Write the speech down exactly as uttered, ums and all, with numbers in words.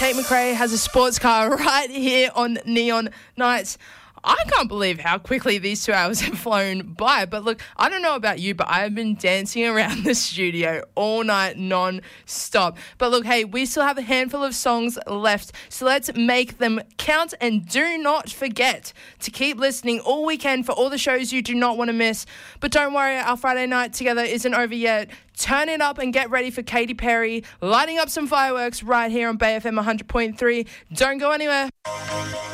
Tate McRae has a sports car right here on Neon Nights. I can't believe how quickly these two hours have flown by. But look, I don't know about you, but I have been dancing around the studio all night non-stop. But look, hey, we still have a handful of songs left, so let's make them count. And do not forget to keep listening all weekend for all the shows you do not want to miss. But don't worry, our Friday night together isn't over yet. Turn it up and get ready for Katy Perry lighting up some fireworks right here on Bay F M one hundred point three. Don't go anywhere.